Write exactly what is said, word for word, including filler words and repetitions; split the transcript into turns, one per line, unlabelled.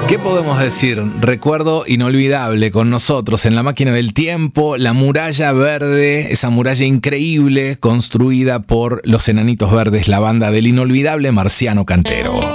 ¿Qué podemos decir? Recuerdo inolvidable con nosotros en la máquina del tiempo, la muralla verde, esa muralla increíble construida por los Enanitos Verdes, la banda del inolvidable Marciano Cantero.